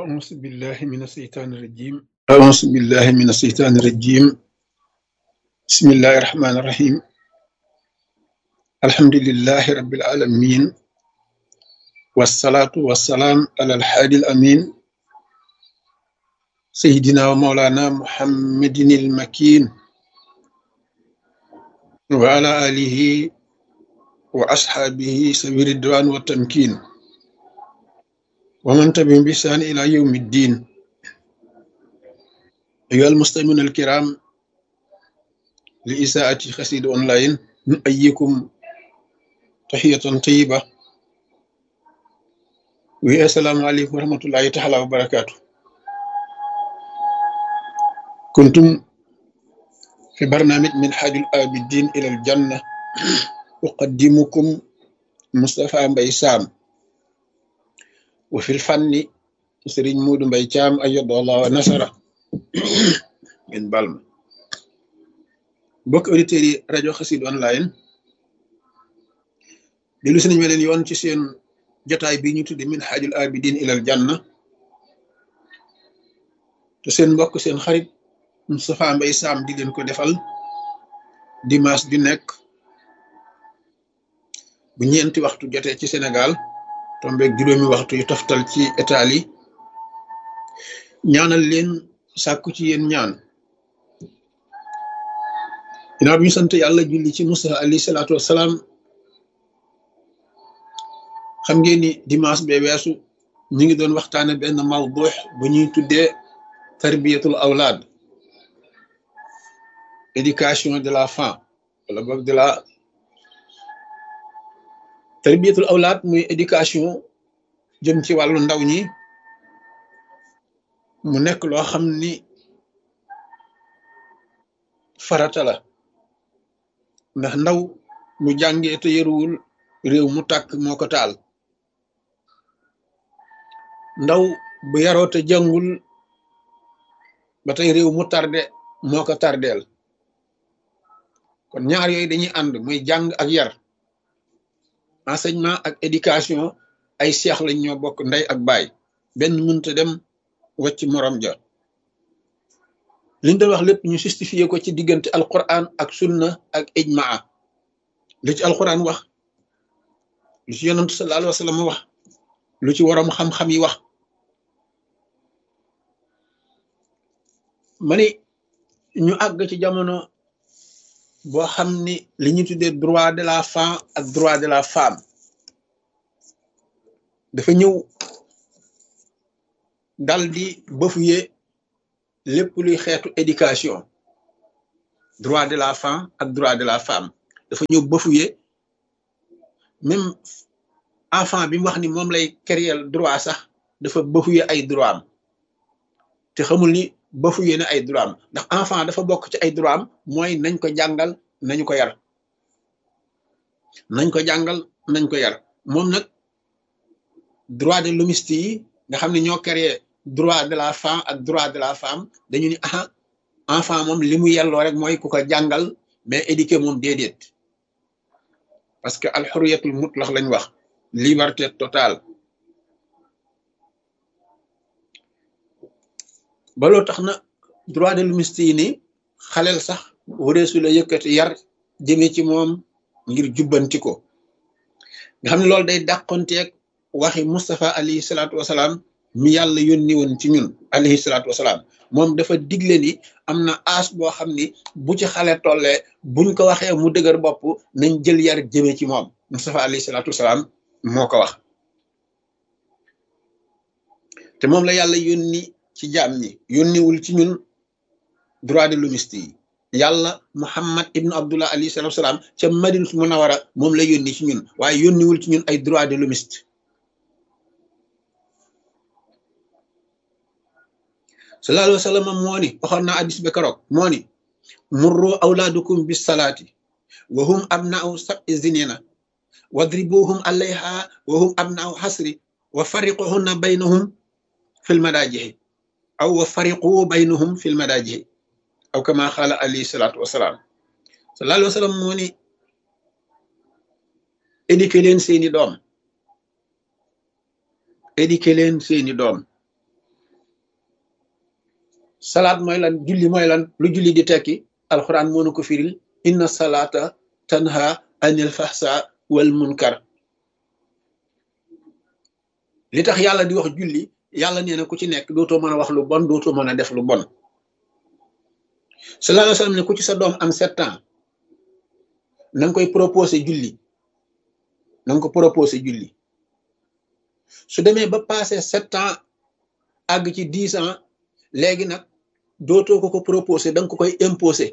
أعوذ بالله من الشيطان الرجيم أعوذ بالله من الشيطان الرجيم بسم الله الرحمن الرحيم الحمد لله رب العالمين والصلاة والسلام على الحادي الأمين سيدنا ومولانا محمد المكين وعلى آله وأصحابه سبيل الدوان والتمكين ومن تبعهم بإحسان إلى يوم الدين أيها المستمعون الكرام لإساءة خسيد أونلاين نؤيكم تحية طيبة والسلام عليكم ورحمة الله تعالى وبركاته. كنتم في برنامج من حاج الآبدين إلى الجنة أقدمكم مصطفى مباي سام وفي الفن سرين مود مباي شام أيد الله ونصره من بالما bokk auditeurs yi rajo Xassida online dellu si nañ ma leen yoon ci seen jotaay bi ñu tudde min xaajul abidin ilal janna te seen mbokk seen xarit Moustapha Mbaye Sam di leen ko defal dimanche di nekk bu ñeenti waxtu jotee ci Sénégal tombeeg juróomi waxtu yu toftal ci Italie ñaanal leen sàkku ci yéen ñaan ginnaaw bi ñu sant yàlla julli ci Musa alayhi salaatu wassalaam xam ngeen ni dimanche bee weesu ñu ngi doon waxtaane benn mawdu bu ñuy tuddee tarbiyatul awlaad éducation de la femme wala boog de la tarbiyatul awlaad muy éducation jëm ci wàllu ndaw ñi mu nekk loo xam ni farata la ndax ndaw mu jàngee te yaruwul réew mu tàkk moo ko taal ndaw bu yaroo te jàngul ba tey réew mu tarde moo ko tardeel kon ñaar yooyu dañuy ànd muy jàng ak yar enseignement ak éducation ay seex lañ ñoo bokk ndey ak baay benn mënta dem wacc morom ja liñ doon wax lépp ñu justifié ko ci diggante alquran ak sunna ak ijmaa li ci alquran wax lu ci yonantu sallallahu alayhi wa sallam wax lu ci waroom xam-xam yi wax ma ni ñu àgg ci jamono boo xam ni li ñu tuddee droit de la femme ak droit de la femme dafa ñëw dal di bafouer lépp luy xeetu éducation droit de la femme ak droit de la femme dafa ñëw bafouer même enfant bi mu wax ni moom lay créer droit sax dafa bafouer ay droit am te xamul ni bafouer na ay droit am ndax enfant dafa bokk ci ay droit am mooy nañ ko jàngal nañu ko yar nañ ko jàngal nañ ko yar moom nag droit de l'hommiste yi nga xam ne ñoo créer droit de la femme ak droit de la femme dañu ni aha enfant moom li mu yelloo rek mooy ku ko jàngal mais éduquer moom déedéet parce que alxuriyatul mutlax lañ wax liberté totale ba loo tax na droit de l'hommiste yi ni xaleel sax wareesu la yëkkati yar jëme ci moom ngir jubbanti ko nga xam ne loolu day dàqonteeg waxi Moustapha alayhi salaatu wasalaam mi yàlla yónni woon ci ñun alayhi salaatu wasalaam moom dafa digle ni am na âge boo xam ni bu ci xale tollee buñ ko waxee mu dëgër bopp nañ jël yar jëme ci moom Moustapha alayhi salaatu wasalaam moo ko wax te moom la yàlla yónni ci jaam ñi yónniwul ci ñun droit de l'hommiste yi yàlla Muhammad ibnu Abdullah alayhi salaatu wasalaam ca Madinatu Munawara moom la yónni ci ñun waaye yónniwul ci ñun ay droit de l'hommiste sallallahu alayhi wa sallam moo ni waxoon naa addis ba keroog moo ni murru awlaadukum bis salaati wa hum abna'u sab'i sinina wadribuhum alayha wa hum abna'u hasri wa fariquhunna baynahum fil madaajihi aw wa fariqu baynahum fil madaajihi aw kama xaala alayhi salaatu wasalaam sallallahu alayhi wa sallam moo ni éduquer leen seeni doom éduquer leen seeni doom salaat mooy lan julli mooy lan lu julli di tekki alxuraan moo nu ko firil inna salaata tanha anil fahsa wal munkar li tax yàlla di wax julli yàlla nee na ku ci nekk dootoo mën a wax lu bon dootoo mën a def lu bon sallallahu alayhi wa sallam ne ku ci sa doom am 7 ans na nga koy proposé julli na nga ko proposé julli su demee ba passé 7 ans àgg ci 10 ans léegi nag dootoo ko proposé da nga ko koy imposé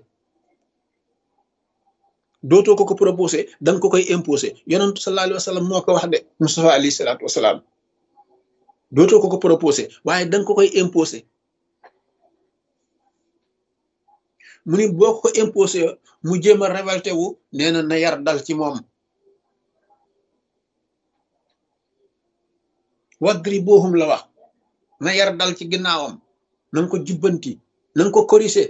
dootoo ko proposé da nga ko koy imposé yonentu sallallahu alayhi wa sallam moo ko wax de Mustafa alayhi salaatu wasalaam dootoo ko proposé waaye da nga ko koy imposé mu ni boo ko imposé mu jéem a révolté wu nee na yar dal ci moom wadribuhum la wax na yar dal ci ginnaawam na nga ko jubbanti na nga ko corriger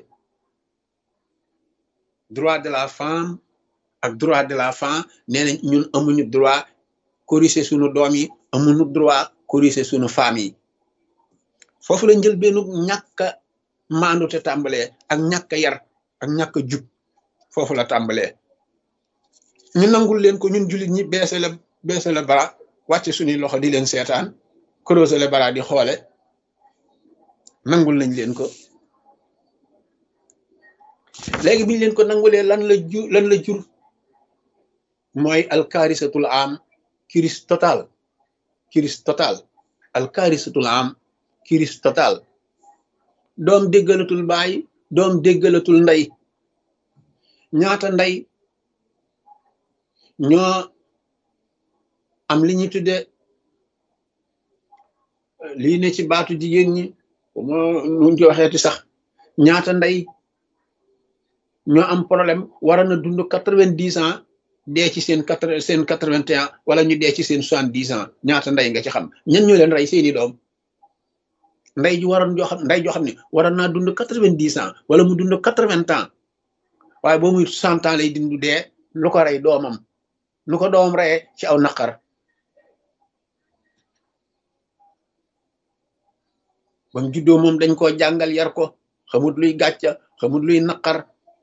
droit de la femme ak droit de la femme nee na ñun amuñu droit corriger sunu doom yi amuñu droit corriger sunu femme yi foofu la njël benn ñàkk a maandu te tàmbalee ak ñàkk a yar ak ñàkk a jub foofu la tàmbalee ñu nangul leen ko ñun jullit ñi beese la bara wàcce suñuy loxo di leen seetaan croiser le bara di xoole nangul nañ leen ko léegi biñu leen ko nangulee lan la jur mooy alkaarisatul am crise total alkaarisatul am crise total doom déggalatul baay doom déggalatul ndey ñaata ndey ñoo am li ñuy tudde lii ne ci baatu jigéen ñi nuñ ci waxeeti sax ñaata ndey ñoo am problème war na dund 90 ans dee ci seen 81 wala ñu dee ci seen 70 ans ñaata ndey nga ci xam ñan ñoo leen rey seeni doom ndey ju waroon joo xam ne waroon naa dund 90 ans wala mu dund 80 ans waaye boo muy 100 ans lay dund dee lu ko rey doomam lu ko doomam reyee ci aw naqar bam juddoo moom dañ koo jàngal yar ko xamut luy gàcca xamut luy naqar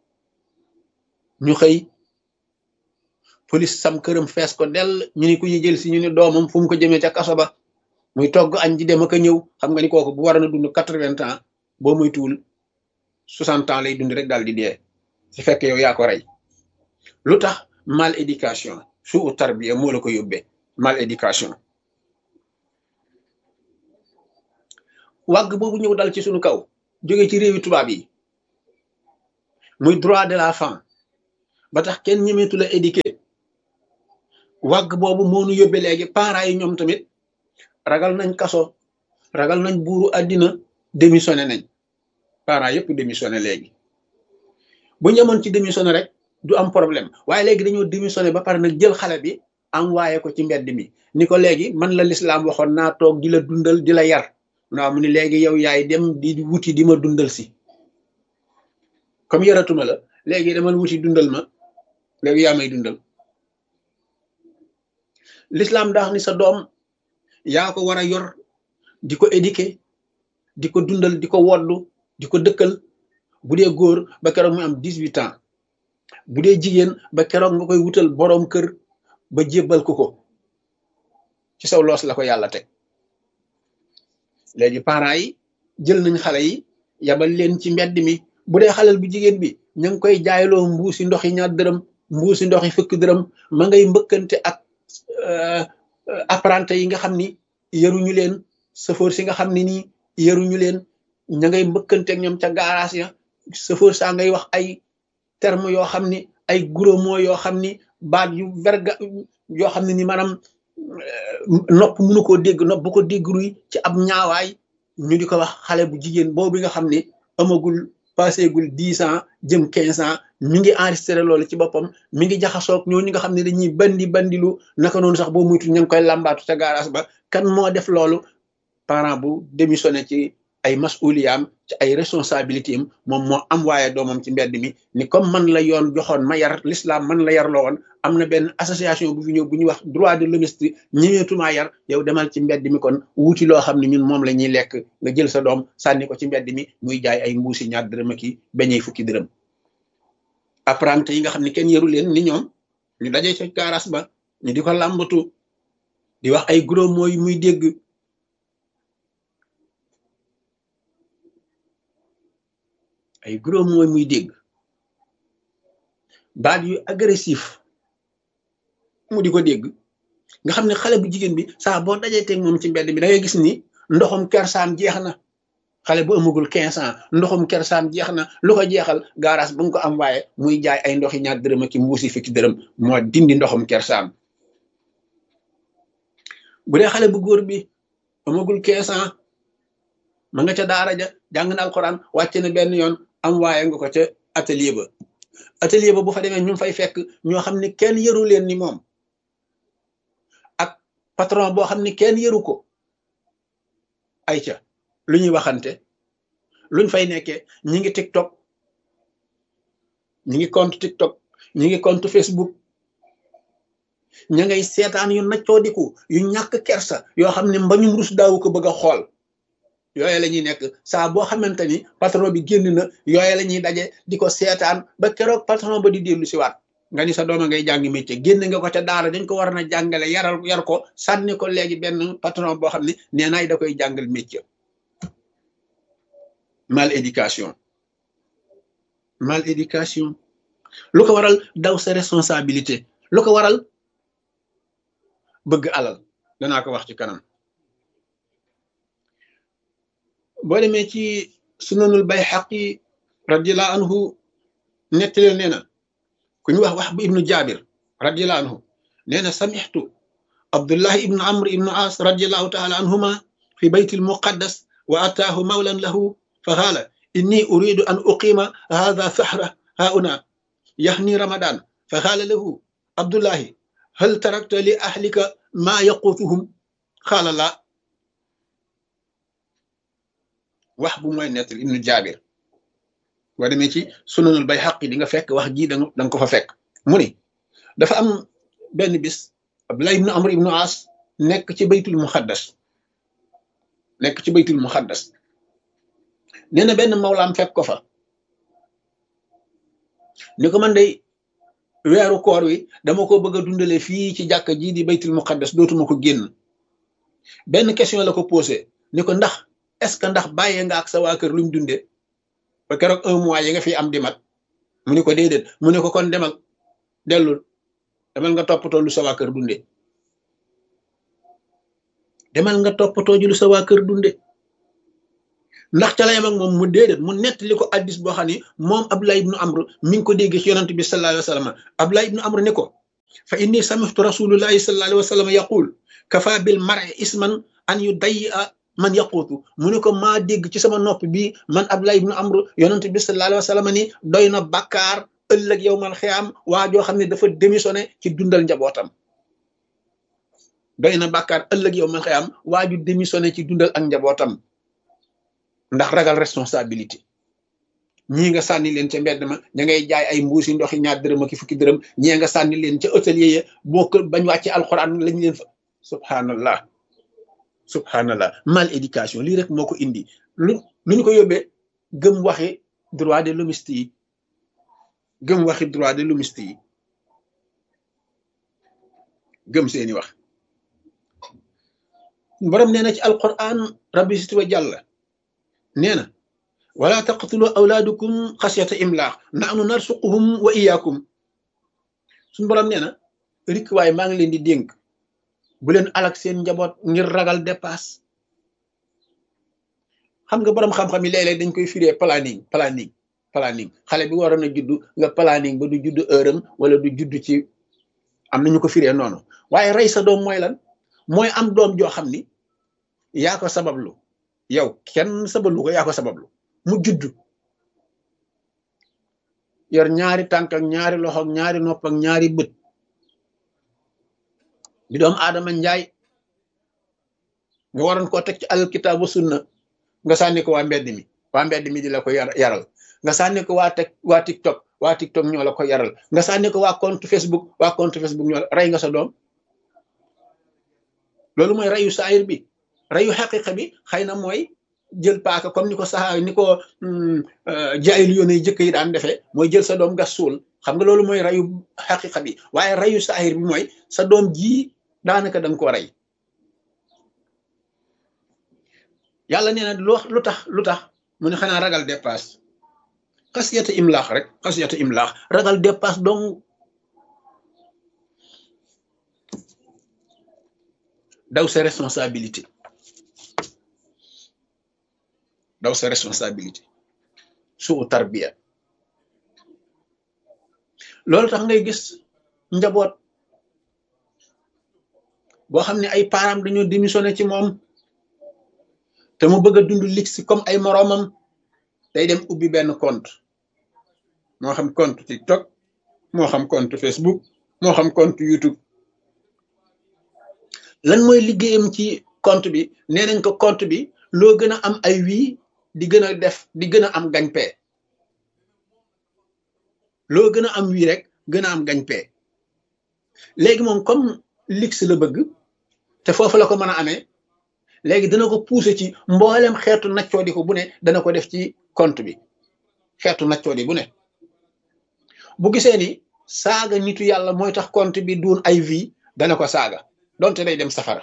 ñu xëy police sam këram fees ko dell ñu ni ku ñu jël si ñu ni doomam fu mu ko jëmee ca kaso ba muy togg añ ji dem ak a ñëw xam nga ni kooku bu war na dund 80 ans boo muy tuul 60 ans lay dund rek daal di dee su fekkee yow yaa ko rey lu tax mal éducation suu tarbiya moo la ko yóbbee mal éducation wàgg boobu ñëw dal ci suñu kaw jóge ci réewi tubaab yi muy droit de la femme ba tax kenn ñemeetu la éduquer wàgg boobu moo nu yóbbee léegi parents yi ñoom tamit ragal nañ kaso ragal nañ buuru àddina démissionné nañ parents yëpp démissionné léegi bu ñemoon ci démissionné rek du am problème waaye léegi dañoo démissionné ba pare nag jël xale bi envoyé ko ci mbedd mi ni ko léegi man la lislaam waxoon naa toog di la dundal di la yar waaw mu ni léegi yow yaay dem di wuti di ma dundal si comme yaratuma la léegi demal wuti dundal ma léegi yaa may dundal l'islam daa wax ni sa doom yaa ko war a yor di ko éduquer di ko dundal di ko woddu di ko dëkkal bu dee góor ba keroog mu am 18 ans bu dee jigéen ba keroog nga koy wutal boroom kër ba jébbal ko ci saw loos la ko yàlla teg léegi parents yi jël nañ xale yi yabal leen ci mbedd mi bu dee xalel bu jigéen bi ñu ngi koy jaayloo mbuusi ndox yi $2 mbuusi ndox yi $1 ma ngay mbëkkante ak apprenti yi nga xam ni yaruñu leen chauffeur si nga xam ne nii yaruñu leen ña ngay mbëkkante ak ñoom ca garage ya chauffeur saa ngay wax ay terme yoo xam ni ay gros mots yoo xam ni baat yu verga yoo xam ne ni maanaam nopp mënu koo dégg nopp bu ko dégg ruy ci ab ñaawaay ñu di ko wax xale bu jigéen boobu nga xam ne amagul passégul 10 ans jëm 15 ans mi ngi enregistré loolu ci boppam mi ngi jaxasoog ñooñu nga xam ne dañuy bandilu naka noonu sax boo muytu ñu ngi koy làmbaatu ca garage ba kan moo def loolu parent bu démissionné ci ay masuliyaam ci ay responsabilité am moom moo am waaye doomam ci mbedd mi ni comme man la yoon joxoon ma yar l'islam man la yar loo woon am na benn association bu fi ñëw bu ñuy wax droit de l'hommiste ñëweetumaa yar yow demal ci mbedd mi kon wuti loo xam ne ñun moom la ñuy lekk nga jël sa doom sànni ko ci mbedd mi muy jaay ay mbuusi ñaar dërëm ak i beñey fukki dërëm apprenti yi nga xam ne kenn yaru leen ni ñoom ñu daje ca gaaraas ba ñu di ko làmbatu di wax ay gros mots yu muy dégg ay gros mots muy dégg baat yu agressif mu di ko dégg nga xam ne xale bu jigéen bi saa boo dajee teg moom ci mbedd bi da ngay gis ni ndoxum kersaam jeex na xale bu amagul 15 ans ndoxum kersaam jeex na lu ko jeexal gaaraas bu nga ko am waaye muy jaay ay ndoxi ñaar dërëm ak mbuusi fukki dërëm moo dindi ndoxum kersaam bu dee xale bu góor bi amagul 15 ans ma nga ca daara ja jàng na alxuraan wàcce na benn yoon am waaye nga ko ca atelier ba bu fa demee ñu fay fekk ñoo xam ne kenn yëru leen ni moom ak patron boo xam ne kenn yëru ko ay ca lu ñuy waxante luñ fay nekkee ñi ngi TikTok ñi ngi compte TikTok ñi ngi compte Facebook ña ngay seetaan yu naccoodiku yu ñàkk kersa yoo xam ne mbañum rus daawu ko bëgg a xool yooye la ñuy nekk saa boo xamante ni patron bi génn na yooye la ñuy daje di ko seetaan ba keroog patron ba di dellu si waat nga ni sa dooma ngay jàngi métier génn nga ko ca daara dañ ko war na jàngale yar ko sànni ko léegi benn patron boo xam ne nee naay da koy jàngal métier mal éducation lu ko waral daw sa responsabilité lu ko waral bëgg alal danaa ko wax ci kanam boo demee ci sunanul Bayhaqi radiyallahu anhu nettali nee na ku ñu wax bu ibnu Jabir radiyallahu anhu nee na samihtu Abdullahi ibnu Amr ibnu As radiyallahu taala anhuma fi baytil muqaddas wa ataahu mawlan lahu fa qaala inni uridu an uqima hadha sahra hauna yahni ramadan fa qaala lahu Abdullahi hal tarakta li ahlika ma yaqutuhum qaala la wax bu mooy nettal ibnu Jabir boo demee ci sunanul Bayhaqi di nga fekk wax ji danga ko fa fekk mu ni dafa am benn bis Abdullah ibnu Amr ibnu As nekk ci baytul muqaddas nee na benn mawlaam fekk ko fa ni ko man day weeru koor wi dama ko bëgg a dundale fii ci jàkka ji di baytul muqaddas dootuma ko génn benn question la ko posé ni ko ndax est-ce que ndax bàyyee nga ak sa waa kër luñ dunde ba keroog 1 mois yi nga fi am di mat mu ni ko déedéet mu ne ko kon demal nga toppatoo lu sa waa kër dunde lu sa waa kër dunde ndax ca la yam ak moom mu déedéet mu nettali ko addis boo xam ne moom Abdullah ibnu Amr mi ngi ko dégg ci yonent bi sallallahu alayhi wa sallam Abdullah ibnu Amr ne ko fa inni samihtu rasulullahi sallallahu alayhi wa sallam yaqul kafa bil mar'i isman an yudayya man yaquutu mu ne ko maa dégg ci sama nopp bi man Abdullah ibnu Amr yonent bi sallallahu alayhi wa sallam ni doy na bàkkaar ëllëg yow man xiyaam waa joo xam ne dafa démissionné ci dundal njabootam doy na bàkkaar ëllëg yow man xiyaam waa ju démissionné ci dundal ak njabootam ndax ragal responsabilité ñii nga sànni leen ca mbedd ma ña ngay jaay ay mbuusi ndoxi ñaar dërëm ak fukki dërëm ñii nga sànni leen ca hôtelier ya boo ko bañ wàcce alxuraan lañ leen fa subhanallah mal éducation lii rek moo ko indi lu ñu ko yóbbee gëm waxi droit de l'hommiste yi gëm seeni wax borom nee na ci alquran rabbi sit wa jàlla nee na wala taqtulu awlaadukum xasiyata imlaaq nahnu narsuquhum wa iyaakum suñu borom nee na rik waaye maa ngi leen di dénk bu leen alak seen njaboot ngir ragal dépasse xam nga borom xam-xam yi léeg-léeg dañ koy firee planning xale bi waroon a juddu nga planning ba du juddu heure am wala du juddu ci am nañu ko firee noonu waaye rey sa doom mooy lan mooy am doom joo xam ni yaa ko sabablu yow kenn sabablu ko yaa ko sabablu mu juddu yor ñaari tànk ak ñaari loxo ak ñaari nopp ak ñaari bët bi doom aadama njaay nga waroon koo teg ci alkitaab wa sunna nga sànni ko waa mbedd mi di la ko yaral nga sànni ko waa TikTok ñoo la ko yaral nga sànni ko waa compte Facebook ñoo la rey nga sa doom. loolu mooy reyu saayir bi. reyu xaqiqa bi xëy na mooy jël paaka comme ni ko jaayil yoon yi jëkk yi daan defee mooy jël sa doom gas suul xam nga loolu mooy reyu xaqiqa bi waaye reyu saayir bi mooy sa doom ji daanaka da nga ko rey. yàlla nee na lu tax mu ne xanaa ragal dépasse xasiyata imlaax rek xasiyata imlaax ragal dépasse donc daw sa responsabilité suu tarbiya loolu tax ngay gis njaboot boo xam ne ay parents dañoo démissionné ci moom te mu bëgg a dund lix comme ay moroomam day dem ubbi benn compte moo xam compte TikTok moo xam compte Facebook moo xam compte YouTube lan mooy liggéeyam ci compte bi nee nañ ko compte bi loo gën a am ay wii di gën a am gagne-pain loo gën a am wii rek gën a am gagne-pain léegi moom comme lix la bëgg te foofu la ko mën a amee léegi dana ko pousser ci mboolem xeetu naccoodi ko bu ne dana ko def ci compte bi xeetu naccoodi bu ne bu gisee ni saaga nitu yàlla mooy tax compte bi duun ay vie dana ko saaga donte day dem safara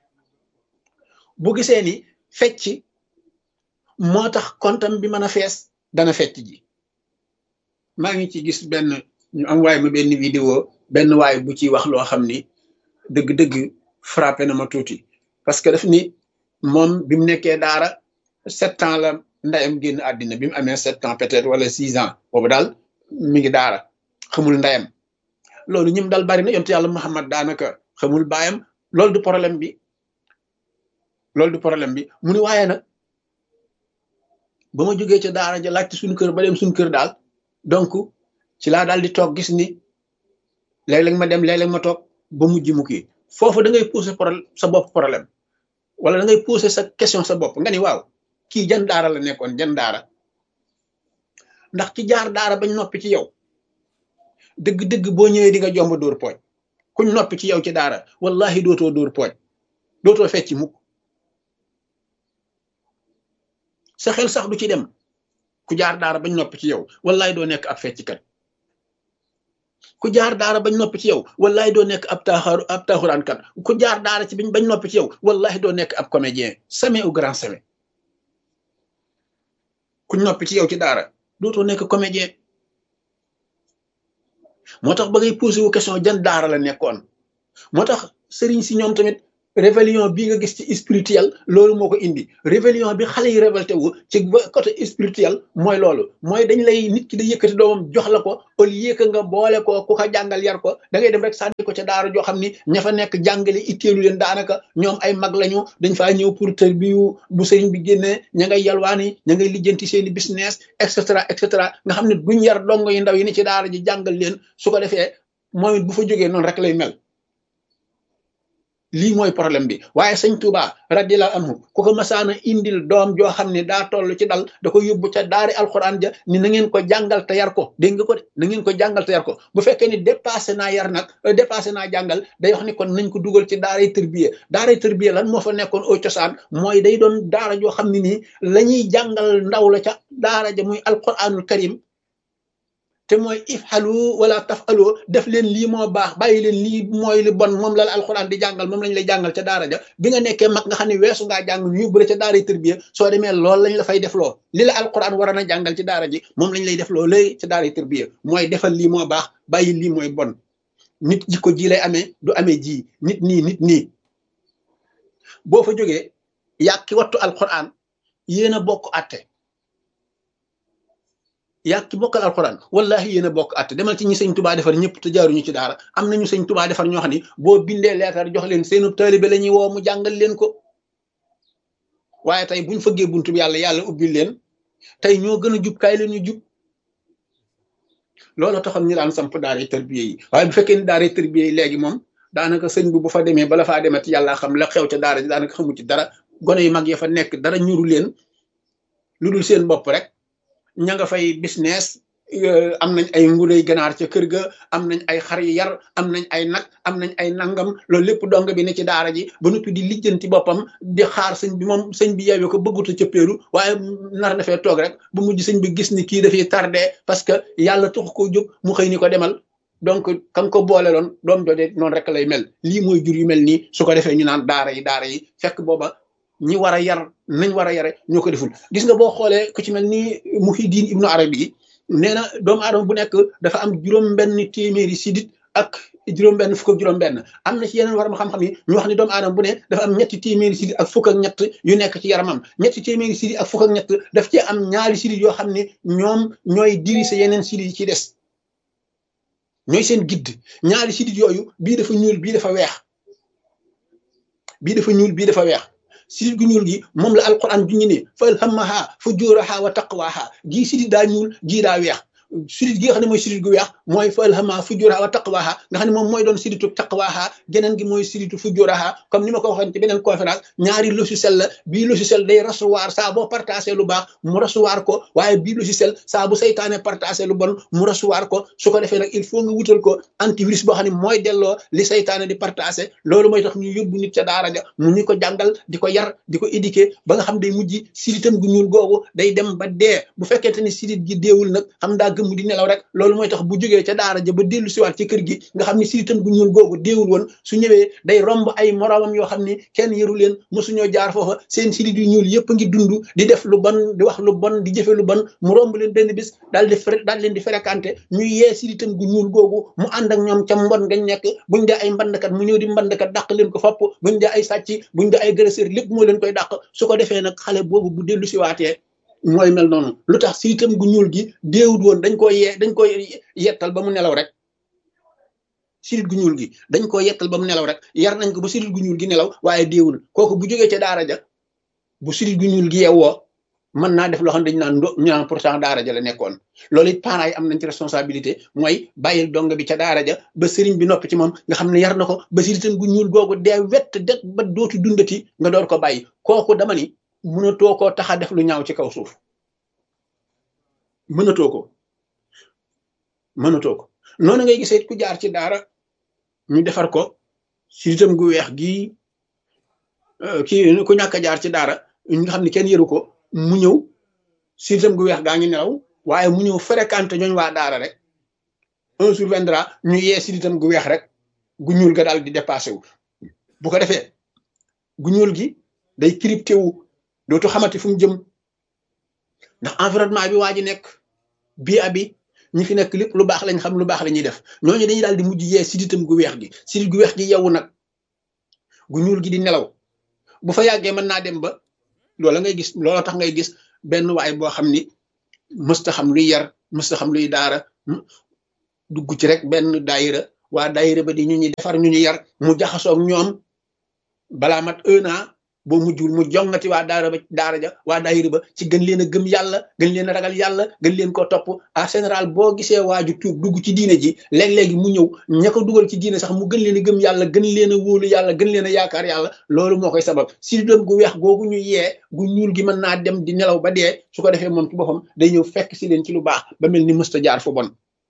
bu gisee ni fecc moo tax comptam bi mën a fees dana fecc ji maa ngi ci gis ñu am waay ma benn vidéo benn waay bu ci wax loo xam ni dëgg-dëgg frappé na ma tuuti parce que daf ni moom bi mu nekkee daara 7 ans la ndeyam génn àddina bi mu amee 7 ans peut-être wala 6 ans boobu daal mi ngi daara xamul ndeyam loolu ñim dal bari na yonent yàlla Muhammad daanaka xamul baayam loolu du problème bi mu ni waaye nag ba ma jógee ca daara ja laajte suñu kër ba dem suñu kër daal donc ci laa daal di toog gis ni léeg-léeg ma dem léeg-léeg ma toog ba mujj mu kii foofu da ngay poser sa bopp problème wala da ngay poser sa question sa bopp nga ni waaw kii jan daara la nekkoon jan daara ndax ki jaar daara bañ noppi ci yow dëgg-dëgg boo ñëwee di nga jomb dóor pooj kuñ noppi ci yow ci daara wallahi dootoo dóor pooj dootoo fecci mukk sa xel sax du ci dem ku jaar daara bañ noppi ci yow wallahi doo nekk ab fecckat ku jaar daara bañ noppi ci yow wallahi doo nekk ab taaxuraankat ku jaar daara ci bañ noppi ci yow wallahi doo nekk ab comédien jamais au grand jamais ku noppi ci yow ci daara dootoo nekk comédien moo tax ba ngay posé wu question jan daara la nekkoon moo tax sëriñ si ñoom tamit rébellion bii nga gis ci spirituel loolu moo ko indi rébellion bi xale yi révolté wu ci côté spirituel mooy loolu mooy dañ lay nit ki da yëkkati doomam jox la ko au lieu que nga boole ko ku ko jàngal yar ko da ngay dem rek sànni ko ca daara joo xam ni ña fa nekk jàngale itteelu leen daanaka ñoom ay mag lañu dañ faa ñëw pour tër bi bu sëriñ bi génnee ña ngay yalwaani ña ngay lijjanti seeni business et cetera nga xam ne duñ yar dongo yu ndaw yi ni ci daara ji jàngal leen su ko defee moom it bu fa jógee noonu rek lay mel lii mooy problème bi waaye sëñ Touba radiyallahu anhu ku ko masaana indil doom joo xam ne daa toll ci dal da ko yóbbu ca daari alxuraan ja ni na ngeen ko jàngal te yar ko dégg nga ko de na ngeen ko jàngal te yar ko bu fekkee ni dépassé naa yar nag dépassé naa jàngal day wax ni kon nañ ko dugal ci daaray tërbiye lan moo fa nekkoon au cosaan mooy day doon daara joo xam ne nii la ñuy jàngal ndaw la ca daara ja muy alxuraanul karim te mooy ifxalu wala tafalu def leen lii moo baax bàyyi leen lii mooy li bon moom la alxuraan di jàngal moom lañ lay jàngal ca daara ja bi nga nekkee mag nga xam ne weesu ngaa jàng ñu yóbbu la ca daara tërbiya soo demee loolu lañ la fay def loo li la alxuraan war a jàngal ci daara ji moom lañ lay def loo léegi ca daara tërbiya mooy defal lii moo baax bàyyi lii mooy bon nit jikko ji lay amee du amee ji nit nii boo fa jógee yàq ki wattu alxuraan yéen a bokk atte yaa ki bokkal alxuraan wallahi yéen a bokk at demal ci ñi sëñ tubaa defar ñëpp te jaaruñu ci daara am nañu sëñ tubaa defar ñoo xam ne boo bindee leetar jox leen seenu taalibe la ñuy woo mu jàngal leen ko waaye tey buñ fëggee buntu bi yàlla ubbil leen tey ñoo gën a jub kaay leen ñu jub loolu taxoon ñu daan samp daara tërbiye yi waaye bu fekkee ni daara tërbiye yi léegi moom daanaka sëñ bi bu fa demee bala faa demati yàlla xam la xew ca daara ji daanaka xamu ci dara gone yu mag ya fa nekk dara ñuru leen lu dul seen bopp rek ña nga fay business am nañ ay ngulay ganaar ca kër ga am nañ ay xar yu yar am nañ ay nag am nañ ay nangam loolu lépp dong bi ne ci daara ji ba noppi di lijjanti boppam di xaar sëñ bi moom sëñ bi yeewee ko bëgguta cëppeelu waaye nar na fee toog rek bu mujj sëñ bi gis ni kii dafay tardé parce que yàlla tax koo jóg mu xëy ni ko demal donc kam ko boole loon doom jooje noonu rek lay mel lii mooy jur yu mel nii su ko defee ñu naan daara yi fekk booba ñi war a yar nañ war a yare ñoo ko deful gis nga boo xoolee ku ci mel ni Muhyiddin Ibnu Arabi yi nee na doomu aadama bu nekk dafa am juróom-benn téeméeri sidit ak juróom-benn fukk ak juróom-benn am na ci yeneen waram xam-xam yi ñu wax ni doomu aadama bu ne dafa am ñetti téeméeri sidit ak fukk ak ñett yu nekk ci yaramam ñetti téeméeri sidit ak fukk ak ñett daf cee am ñaari sidit yoo xam ne ñoom ñooy diriger yeneen sidit yi ci des ñooy seen guide ñaari sidit yooyu bii dafa ñuul bii dafa weex bii dafa ñuul bii dafa weex sidit gu ñuul gi moom la alquran ju ñu ne fa alhamaha fujuraha wa taqwaha gii sidit daa ñuul gii daa weex sidit gi nga xam ne mooy sidit gu weex mooy fa alhamaha fujuraha wa taqwaha nga xam ne moom mooy doon siditu taqwaha geneen gi mooy siditu fujuraha comme ni ma ko waxoon ci beneen conférence ñaari logiciel la bii logiciel day recevoir saa boo partagé lu baax mu recevoir ko waaye bii logiciel saa bu saytaane partagé lu bon mu recevoir ko su ko defee nag il faut nga wutal ko antivirus boo xam ne mooy delloo li saytaane di partagé loolu mooy tax ñu yóbbu nit ca daara ja mu ñu ko jàngal di ko yar di ko éduquer ba nga xam day mujj siditam gu ñuul googu day dem ba dee bu fekkente ni sidit gi deewul nag xam daa gëmm di nelaw rek loolu mooy tax bu jógee ca daara ja ba dellu siwaat ci kër gi nga xam ne siditam gu ñuul googu deewul woon su ñëwee day romb ay moroomam yoo xam ni kenn yëru leen mosuñoo jaar foofa seen sidit yu ñuul yëpp ngi dund di def lu bon di wax lu bon di jëfe lu bon mu romb leen benn bis daal leen di fréquenté ñu yee siditam gu ñuul googu mu ànd ak ñoom ca mbon ngañ nekk buñ dee ay mbandkat mu ñëw di mbandkat dàq leen ko fopp buñ dee ay sàcc buñ dee ay agresseur lépp moo leen koy dàq su ko defee nag xale boobu bu dellu siwaatee mooy mel noonu lu tax siditam gu ñuul gi déewut woon dañ koy yettal ba mu nelaw rek sidit gu ñuul gi dañ ko yettal ba mu nelaw rek yar nañ ko ba sidit gu ñuul gi nelaw waaye déewul kooku bu jógee ca daara ja bu sidit gu ñuul gi yeewoo mën naa def loo xam ne dañu naan ñu naan pourtant daara ja la nekkoon loolu it parents yi am nañ ci responsabilité mooy bàyyil dong bi ca daara ja ba sëriñ bi noppi ci moom nga xam ne yar na ko ba siditam gu ñuul googu dee wett det ba dootu dundati nga door ko bàyyi kooku dama ni mënatoo koo tax a def lu ñaaw ci kaw suuf mënatoo ko noonu ngay gisee ku jaar ci daara ñu defar ko siditam gu weex gii kii ku ñàkk a jaar ci daara nga xam ne kenn yëru ko mu ñëw siditam gu weex gaa ngi nelaw waaye mu ñëw fréquenté ñooñ waa daara rek un jour viendra ñu yee siditam gu weex rek gu ñuul ga daal di dépassé wu bu ko defee gu ñuul gi day crypté wu dootu xamati fu mu jëm ndax environnement bi waa ji nekk bii abi ñi fi nekk lépp lu baax lañ xam lu baax la ñuy def ñooñu dañuy daal di mujj yee siditam gu weex gi sidit gu weex gi yeewu nag gu ñuul gi di nelaw bu fa yàggee mën naa dem ba loola tax ngay gis benn waay boo xam ni mësta xam luy yar mësta xam luy daara dugg ci rek benn daayira waa daayira ba di ñu ñuy defar ñu ñu yar mu jaxasoog ñoom balaa mat 1 an boo mujjul mu jongati waa daara ja waa daayira ba ci gën leen a gëm yàlla gën leen a ragal yàlla gën leen ko topp en général boo gisee waaju tuub dugg ci diine ji léeg-léegi mu ñëw ña ko dugal ci diine sax mu gën leen a gëm yàlla gën leen a wóolu yàlla gën leen a yaakaar yàlla loolu moo koy sabab siditam gu weex googu ñu yee gu ñuul gi mën naa dem di nelaw ba dee su ko defee moom ci boppam day ñëw fekk si leen ci lu baax ba mel ni mësta jaar fu bon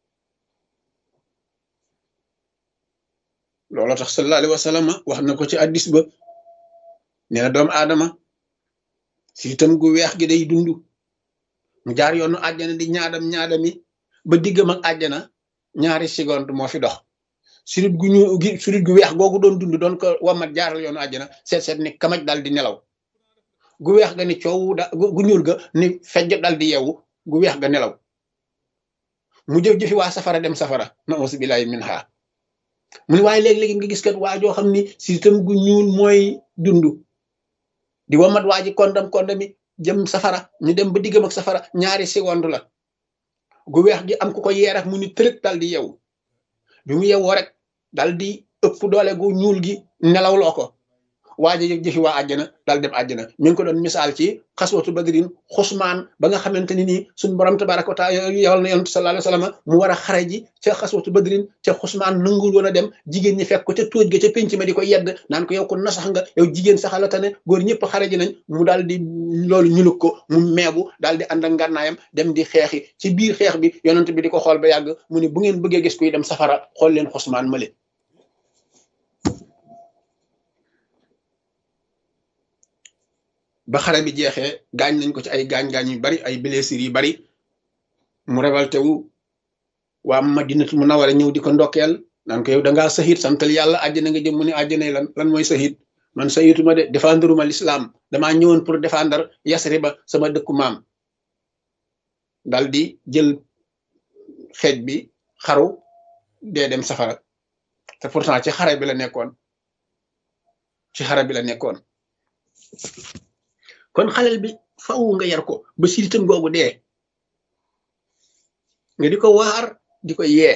loolu tax sallallahu alayhi wa sallam wax na ko ci hadiis ba nee na doomu aadama siditam gu weex gi day dund mu jaar yoonu àjjana di ñaadami ba diggam ak àjjana ñaari seconde moo fi dox sidit gu weex googu doon dund doon ko wamat jaaral yoonu àjjana seet ni kamaj dal di nelaw gu weex ga ni coow gu ñuul ga ni fejj dal di yeewu gu weex ga nelaw mu jëf-jëfi waa safara dem safara na auzu billahi minha mu ne waaye léegi-léegi nga gis kat waa joo xam ni siditam gu ñuul mooy dund di wamat waa ji kondami jëm safara ñu dem ba diggam ak safara ñaari seconde la gu weex gi am ku ko yee rek mu ni tërëg dal di yeewu bi mu yeewoo rek dal di ëpp doole gu ñuul gi nelaw loo ko waaja yëg jëfi waa àjjana daal dem àjjana mi ngi ko doon misaal ci xaswatu badrin xusmaan ba nga xamante ni nii suñ borom tabaraka wa taala yowal na yonent sallallahu alayhi wa sallam mu war a xare ji ca xaswatu badrin ca xusmaan nangul woon a dem jigéen ñi fekk ko ca tóoj ga ca pénc ma di ko yedd naan ko yow ko nasax nga yow jigéen saxala tane góor ñëpp xare ji nañ mu daal di loolu ñulug ko mu meebu daal di ànd ak ngànnaayam dem di xeexi ci biir xeex bi yonent bi di ko xool ba yàgg mu ne bu ngeen bëggee gis kuy dem safara xool leen xusmaan male ba xare bi jeexee gaañ nañ ko ci ay gaañ-gaañ yu bari ay blessures yu bari mu révolté wu waa Madinatu Munawwara ñëw di ko ndokkeel naan ko yow da ngaa sahid santal yàlla àjjana nga jëm mu ne àjjana lan mooy sahid man sahiduma de défendre ma l'islam damaa ñëwoon pour défendre Yasriba sama dëkku maam dal di jël xeej bi xaru dee dem safara te pourtant ci xare bi la nekkoon kon xalel bi faw nga yar ko ba siritam googu dee nga di ko waar di ko yee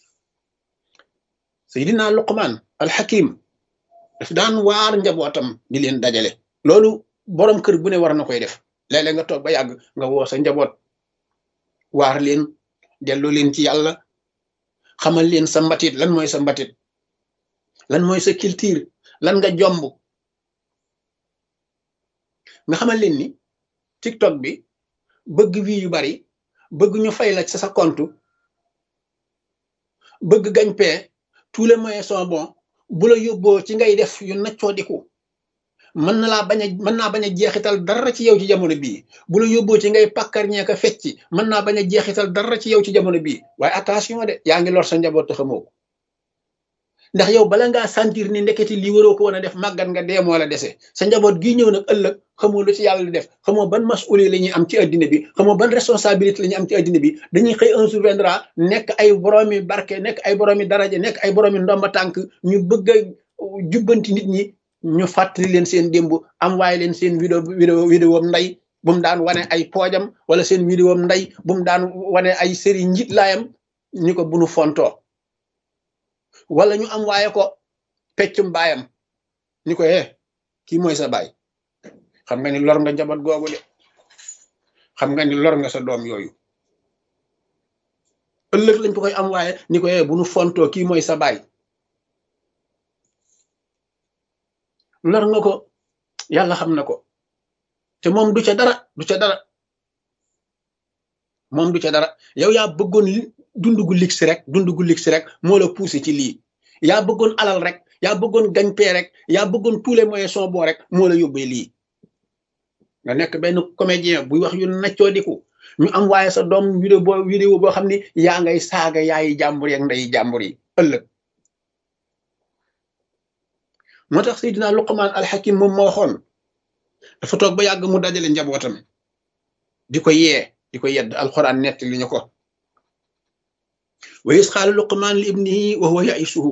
Seydina Luqman alxakim daf daan waar njabootam di leen dajale loolu borom kër bu ne war na koy def léeg-léeg nga toog ba yàgg nga woo sa njaboot waar leen delloo leen ci yàlla xamal leen sa mbatit lan mooy sa mbatit lan mooy sa culture lan nga jomb nga xamal leen ni TikTok bi bëgg vie yu bari bëgg ñu fay la ci sa compte bëgg gañ pee tous les moyens sont bons bu la yóbboo ci ngay def yu naccoo diku mën naa bañ a jeexital dara ci yow ci jamono bii bu la yóbboo ci ngay pàkkar ñeeka fecci mën naa bañ a jeexital dara ci yow ci jamono bii waaye attention de yaa ngi lor sa njaboot te xamoo ko ndax yow bala ngaa sentir ni ndeketi lii waroo ko woon a def màggat nga dee moo la dese sa njaboot gii ñëw nag ëllëg xamoo lu ci yàlla di def xamoo ban masuuli la ñuy am ci addina bi xamoo ban responsabilité la ñuy am ci addina bi dañuy xëy un jour viendra nekk ay boroomi barke nekk ay boroomi daraja nekk ay boroomi ndomba tànk ñu bëgg a jubbanti nit ñi ñu fàttali leen seen démb am waaye leen seen vidéo nday bu mu daan wane ay poojam wala seen vidéo nday bu mu daan wane ay série njit laayam ñu ko bunu fontoo wala ñu am waaye ko peccum baayam ni ko kii mooy sa baay xam nga ni lor nga njaboot googu de xam nga ni lor nga sa doom yooyu ëllëg lañ ko koy am waaye ni ko bu nu fontoo kii mooy sa baay lor nga ko yàlla xam na ko te moom du ca dara moom du ca dara yow yaa bëggoon dund gu ligsi rek moo la poussé ci lii yaa bëggoon alal rek yaa bëggoon gagne-pain rek yaa bëggoon tous les moyens sont bons rek moo la yóbbee lii nga nekk benn comédien buy wax yu naccoo diku ñu am waaye sa doom vidéo boo xam ni yaa ngay saaga yaayi jàmbur yeeg ndeyi jàmbur yi ëllëg moo tax Seydina Luqman alxakim moom ma waxoon dafa toog ba yàgg mu dajale njabootam di ko yee di ko yedd alquran nett li ñu ko wa is qaala Luqman li ibnihi wa huwa yaisuhu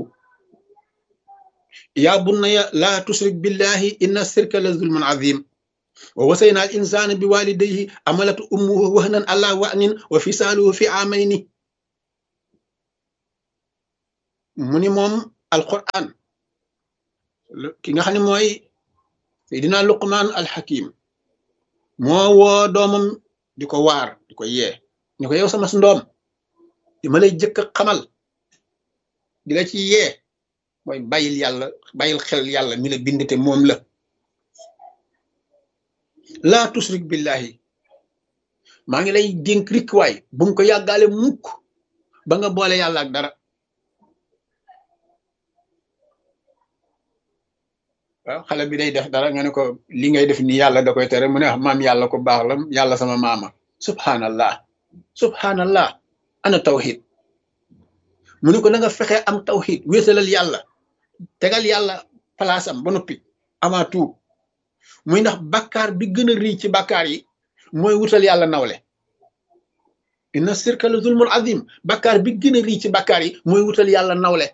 ya bunayya la tushrik billahi inna shirka la zulmun azim wa wasayna al insana bi walidayhi amalat ummuhu wahnan ala wahnin wa fisaluhu fi amayni mu ni moom alquran ki nga xam ne mooy Seydina Luqman alxakim moo woo doomam di ko waar di ko yee ni ko yow sama ndoom di ma lay jëkk xamal di la ci yee mooy bàyyil xel yàlla mi la bind te moom la laa tusrik billahi maa ngi lay dénk rik waay bu mu ko yàggaale mukk ba nga boole yàlla ak dara waaw xale bi day def dara nga ne ko li ngay def nii yàlla da koy tere mu ne maam yàlla ko baax la yàlla sama maama subhanallah ana tawxid mu ne ko na nga fexe am tawxid wéetalal yàlla tegal yàlla palaasam ba noppi avant tout muy ndax bàkkaar bi gën a rëy ci bàkkaar yi mooy wutal yàlla nawle inna shirka la zulmun azim bàkkaar bi gën a rëy ci bàkkaar yi mooy wutal yàlla nawle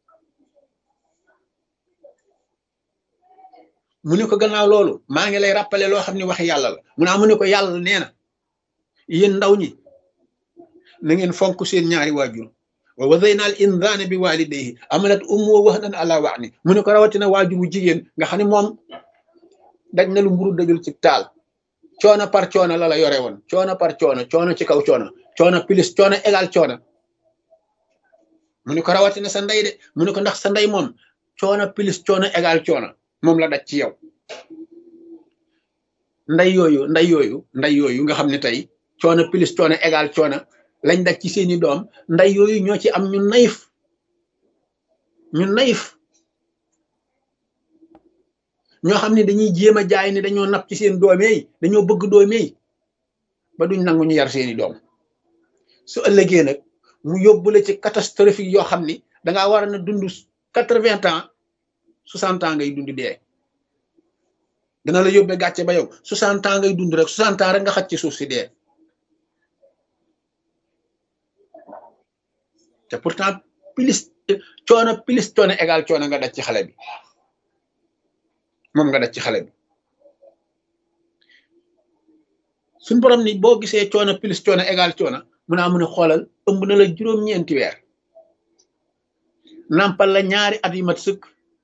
mu ne ko gannaaw loolu maa ngi lay rappeler loo xam ne waxi yàlla la mu ne ko yàlla nee na yéen ndaw ñi na ngeen fonk seen ñaari waajur wa wadayna al insaana bi walidayhi amalat ummuhu wahnan ala wahni mu ne ko rawatina waajur wu jigéen nga xam ne moom daj na lu mburu dajul ci taal coono par coono la la yore woon coono par coono coono ci kaw coono coono plus coono égal coono mu ne ko rawatina sa ndey de mu ne ko ndax sa ndey moom coono plus coono égal coono moom la daj ci yow nday yooyu nga xam ne tey coono plus coono égal coono lañ daj ci seeni doom nday yooyu ñoo ci am ñu nayif ñoo xam ne dañuy jéem a jaay ne dañoo napp ci seen doomee dañoo bëgg doomee ba duñ nangu ñu yar seeni doom su ëllëgee nag mu yóbbu la ci catastrophique yoo xam ni dangaa war a na dund 80 ans 60 ans ngay dund dee dina la yóbbee gàcce ba yow 60 ans ngay dund rek 60 ans rek nga xaj ci suuf si dee te pourtant plus coono égal coono nga daj ci xale bi moom nga daj ci xale bi suñ borom ni boo gisee coono plus coono égal coono mun a xoolal ëmb na la juróom-ñeenti weer nampal la ñaari at yu mat sëkk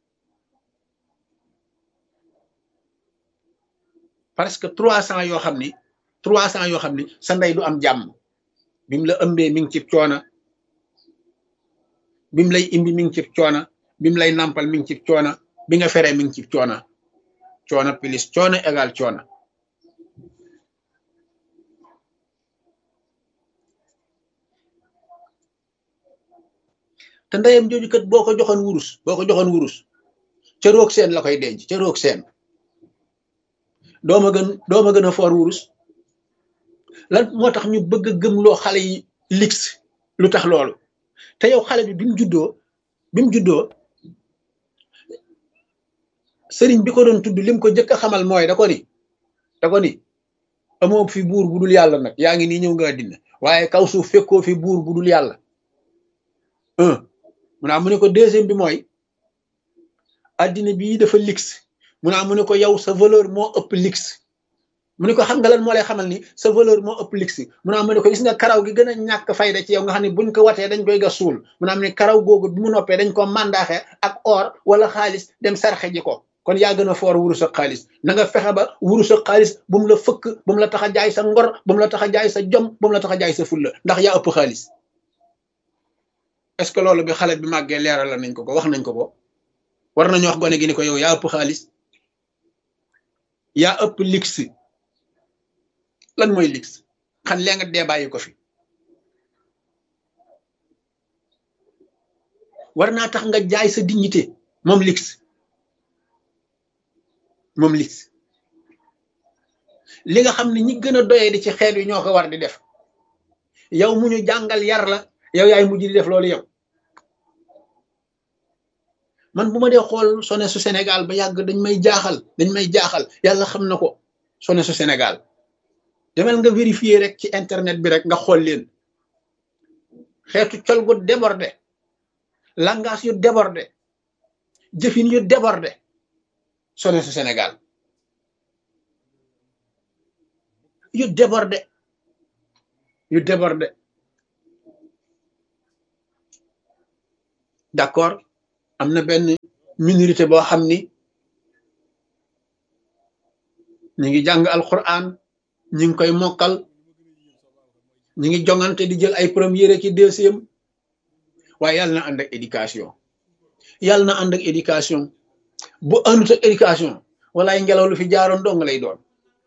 presque 300 yoo xam ni sa ndey du am jàmm bi mu la ëmbee mi ngi ci coono bi mu lay imbi mi ngi ci coono bi mu lay nampal mi ngi ci coono bi nga feree mi ngi ci coono plus coono égal coono te ndeyam jooju kat boo ko joxoon wurus ca roog seen la koy denc ca roog seen dooma gën a foor wurus lan moo tax ñu bëgg a gëmloo xale yi lix lu tax loolu te yow xale bi bi mu juddoo sëriñ bi ko doon tudd lim ko jëkk a xamal mooy da ko ni amoo fi buur bu dul yàlla nag yaa ngi nii ñëw nga àddina waaye kaw suuf fekkoo fi buur bu dul yàlla mu ne ko deuxième bi mooy àddina bii dafa lix mu ne ko yow sa valeur moo ëpp lix mu ne ko xam nga lan moo lay xamal ni sa valeur moo ëpp lix mu ne ko gis nga karaw gi gën a ñàkk fayda ci yow nga xam ne buñ ko watee dañ koy gas suul mu ne karaw googu bi mu noppee dañ ko mandaaxe ak or wala xaalis dem sarxe ji ko kon yaa gën a foor wurus ak xaalis na nga fexe ba wurus ak xaalis bu mu la fëkk bu mu la tax a jaay sa ngor bu mu la tax a jaay sa jom bu mu la tax a jaay sa fulla ndax yaa ëpp xaalis est-ce que loolu bi xale bi màggee leeral la nañ ko wax nañ ko war nañu wax gone gi ni ko yow yaa ëpp xaalis yaa ëpp lix lan mooy lix xan lee nga dee bàyyi ko fi war naa tax nga jaay sa dignité moom lix li nga xam ne ñi gën a doyee di ci xeet wi ñoo ko war di def yow mu ñu jàngal yar la yow yaay mujj di def loolu yow man bu ma dee xool sone su Sénégal ba yàgg dañ may jaaxal yàlla xam na ko sone su Sénégal demel nga vérifier rek ci internet bi rek nga xool leen xeetu col gu débordé langage yu débordé jëfin yu débordé sone su Sénégal yu débordé d'accord am na benn minorité boo xam ni ñu ngi jàng alquran ñu ngi koy mokkal ñu ngi jongante di jël ay première ki deuxième waaye yàlla na ànd ak éducation bu àndut ak éducation walaay ngelaw lu fi jaaroon dong lay doon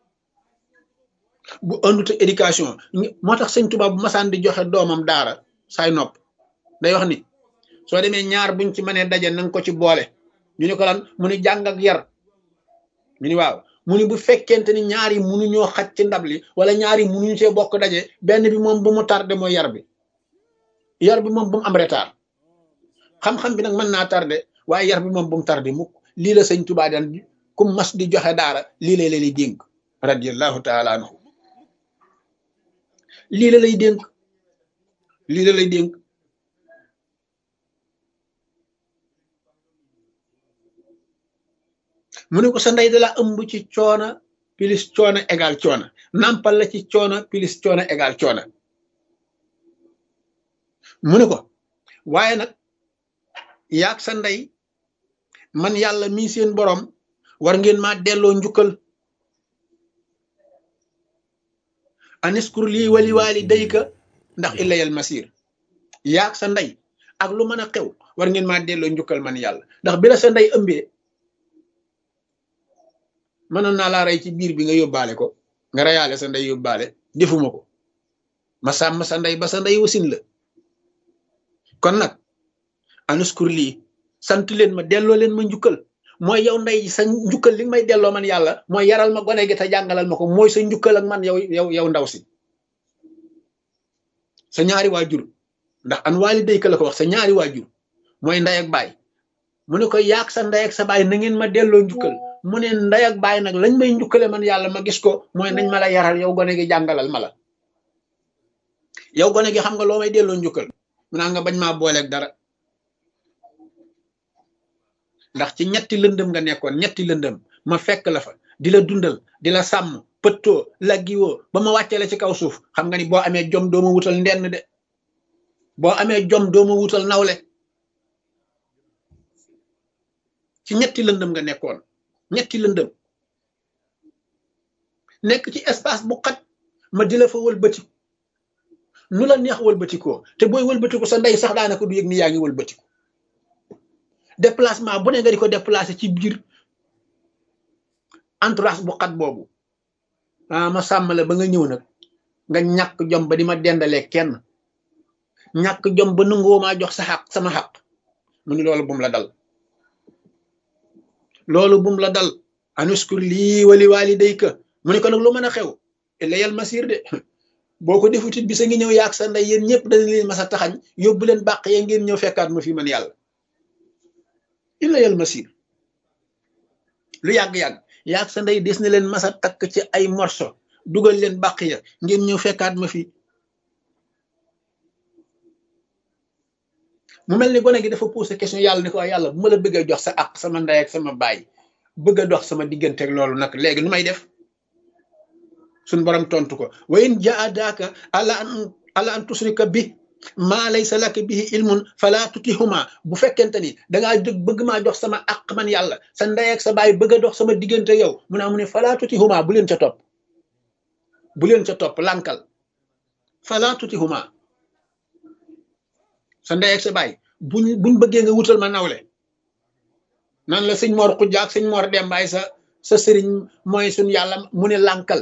bu àndut ak éducation moo tax sëñ Tuubaa bu masaan di joxe doomam daara saay nopp day wax ni soo demee ñaar buñ ci mënee daje nanga ko ci boole ñu ne ko lan mu ni jàng ak yar ñu ni waaw mu ni bu fekkente ni ñaar yi munuñoo xaj ci ndab li wala ñaar yi munuñu see bokk daje benn bi moom bu mu tardé mooy yar bi moom bu mu am retard xam-xam bi nag mën naa tardé waaye yar bi moom bu mu tardé mukk lii la sëñ Tuubaa daan ku mas di joxe daara lii la lay dénk radiyallahu taala anhu lii la lay dénk mu ne ko sa ndey da la ëmb ci coono plus coono égal coono nampal la ci coono plus coono égal coono mu ne ko waaye nag yaag sa ndey man yàlla mii seen borom war ngeen maa delloo njukkal. aniskur lii wali waalidayka ndax ilayal masir yaag sa ndey ak lu mën a xew war ngeen maa delloo njukkal man yàlla ndax bi la sa ndey ëmbee mënoon naa laa rey ci biir bi nga yóbbaale ko nga reyaale sa ndey yóbbaale defuma ko ma sàmm sa ndey ba sa ndey wasin la. kon nag aniskur lii sant leen ma delloo leen ma njukkal mooy yow ndey sa njukkal li may delloo man yàlla mooy yaral ma gone gi te jàngalal ma ko mooy sa njukkal ak man yow ndaw si. sa ñaari waajur ndax an waalidayka la ko wax sa ñaari waajur mooy ndey ak baay mu ne ko yaag sa ndey ak sa baay na ngeen ma delloo njukkal mu ne ndey ak baay nag lañ may njukkale man yàlla ma gis ko mooy nañ ma la yaral yow gone gi jàngalal ma la. yow gone gi xam nga loo may delloo njukkal mu naa nga bañ maa booleeg dara ndax ci ñetti lëndëm nga nekkoon ñetti lëndëm ma fekk la fa di la dundal di la sàmm pëttoo laggiwoo ba ma wàccee la ci kaw suuf xam nga ni boo amee jom doo ma wutal ndenn de boo amee jom doo ma wutal nawle. ci ñetti lëndëm nga nekkoon ñetti lëndëm nekk ci espace bu xat ma di la fa wëlbatiku nu la neex wëlbatikoo te booy wëlbatiku sa ndey sax daanaka du yëg ni yaa ngi wëlbatiku déplacement bu ne nga di ko déplacé ci biir entourage bu xat boobu ma sàmm la ba nga ñëw nag nga ñàkk jom ba di ma dendalee kenn ñàkk jom ba nangoo maa jox sa xaq sama xaq mu ni loolu bum la dal loolu bum la dal anuskur lii wali waalidayka mu ne ko nag lu mën a xew ilayal masir de boo ko defutit bi sa ngi ñëw yaag sa ndey yéen ñëpp dañ leen mas a taxañ yóbbu leen bàq yee ngeen ñëw fekkaat ma fi man yàlla ilayal masir lu yàgg-yàgg yaag sa ndey des na leen mas a takk ci ay morso dugal leen bàq ya ngeen ñëw fekkaat ma fi. mu mel ni gone gi dafa posé question yàlla ni ko yàlla bu ma la bëgg a jox sa àq sama ndey ak sama baay bëgg a dox sama diggante ak loolu nag léegi nu may def suñ borom tontu ko wa in jaadaaka ala an tusrika bi maa laysa laka bihi ilmun fala tutihuma bu fekkente ni dangaa jóg bëgg maa jox sama àq man yàlla sa ndey ak sa baay bëgg a dox sama diggante yow mu ne fala tutihuma bu leen ca topp lànkal fala tutihuma sa ndey ak sa baay buñ bëggee nga wutal ma nawle nan la sëñ Mor Xujja ak sëñ Mor Dembaay sa sëriñ mooy suñ yàlla mu ne lànkal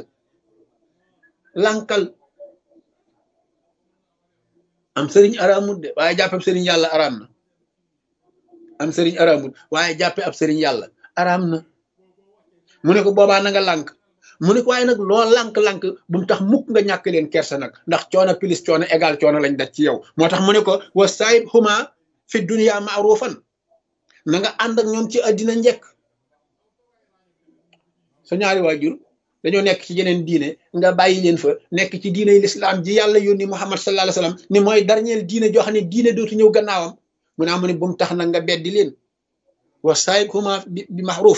am sëriñ araamut de waaye jàppe ab sëriñ yàlla araam na am sëriñ araamut waaye jàppe ab sëriñ yàlla araam na mu ne ko boobaa na nga lànk mu ne ko waaye nag loo lànk-lànk bu mu tax mukk nga ñàkk leen kersa nag ndax coono plus coono égal coono lañ daj ci yow moo tax mu ne ko wa saayib huma fi dunya ma'rufan na nga ànd ak ñoom ci àddina njëkk sa ñaari waajur dañoo nekk ci yeneen diine nga bàyyi leen fa nekk ci diine l'islam ji yàlla yónni Muhammad sallallahu alayhi wasallam ni mooy dernier diine joo xam ne diine dootu ñëw gannaawam mu ne bu mu tax nag nga beddi leen wa saayib huma bi ma'ruf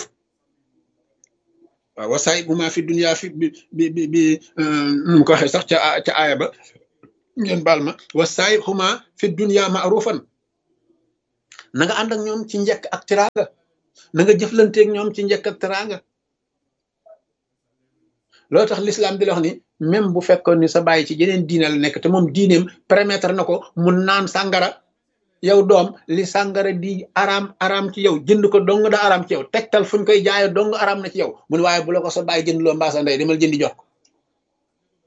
waaw wasaayib huma fi dunya fi bi nu ko waxee sax ca aaya ba ngeen baal ma wasaayib huma fi dunya ma'rufan na nga ànd ak ñoom ci njëkk ak teraanga na nga jëflanteeg ñoom ci njëkk ak teraanga loolu tax l'islam di la wax ni même bu fekkoon ni sa bàyyi ci yeneen diine la nekk te moom diineem permettre na ko mu naan sàngara yow doom li sàngara di araam ci yow jënd ko dong da araam ci yow tegtal fuñ koy jaayo dong araam na ci yow mun waaye bu la ko sa bàyyi jënd loo mbaa sa ndey demal jëndi jox ko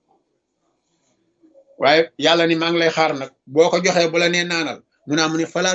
waaye yàlla ni maa ngi lay xaar nag boo ko joxee bu la nee naanal mu ne fala